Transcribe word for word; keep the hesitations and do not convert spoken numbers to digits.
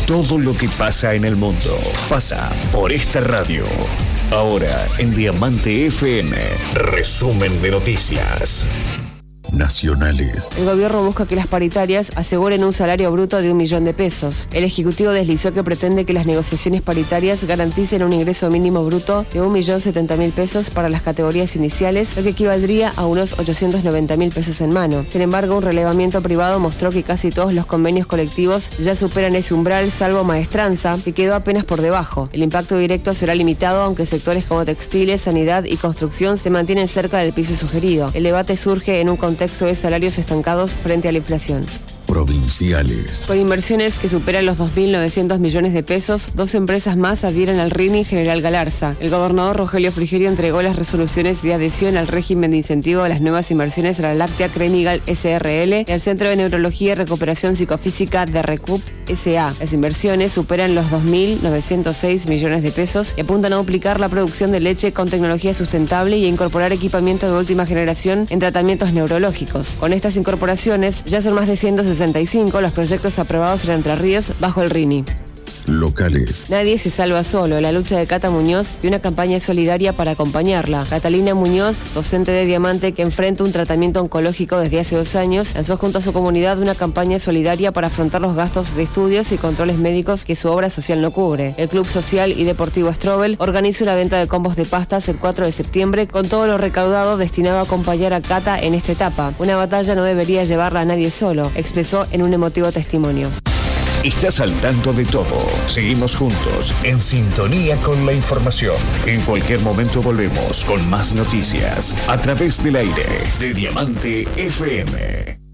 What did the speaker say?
Todo lo que pasa en el mundo pasa por esta radio. Ahora en Diamante F M, resumen de noticias nacionales. El gobierno busca que las paritarias aseguren un salario bruto de un millón de pesos. El Ejecutivo deslizó que pretende que las negociaciones paritarias garanticen un ingreso mínimo bruto de un millón setenta mil pesos para las categorías iniciales, lo que equivaldría a unos ochocientos noventa mil pesos en mano. Sin embargo, un relevamiento privado mostró que casi todos los convenios colectivos ya superan ese umbral, salvo Maestranza, que quedó apenas por debajo. El impacto directo será limitado, aunque sectores como textiles, sanidad y construcción se mantienen cerca del piso sugerido. El debate surge en un contexto de salarios estancados frente a la inflación. Provinciales. Con inversiones que superan los dos mil novecientos millones de pesos, dos empresas más adhieren al R I N I General Galarza. El gobernador Rogelio Frigerio entregó las resoluciones de adhesión al régimen de incentivo a las nuevas inversiones a la láctea Cremigal S R L y al Centro de Neurología y Recuperación Psicofísica de Recup S A. Las inversiones superan los dos mil novecientos seis millones de pesos y apuntan a duplicar la producción de leche con tecnología sustentable y a incorporar equipamiento de última generación en tratamientos neurológicos. Con estas incorporaciones, ya son más de ciento sesenta y cinco los proyectos aprobados en Entre Ríos bajo el R I N I. Locales. Nadie se salva solo. La lucha de Cata Muñoz y una campaña solidaria para acompañarla. Catalina Muñoz, docente de Diamante que enfrenta un tratamiento oncológico desde hace dos años, lanzó junto a su comunidad una campaña solidaria para afrontar los gastos de estudios y controles médicos que su obra social no cubre. El Club Social y Deportivo Strobel organiza una venta de combos de pastas el cuatro de septiembre con todo lo recaudado destinado a acompañar a Cata en esta etapa. Una batalla no debería llevarla a nadie solo, expresó en un emotivo testimonio. Estás al tanto de todo. Seguimos juntos, en sintonía con la información. En cualquier momento volvemos con más noticias a través del aire de Diamante F M.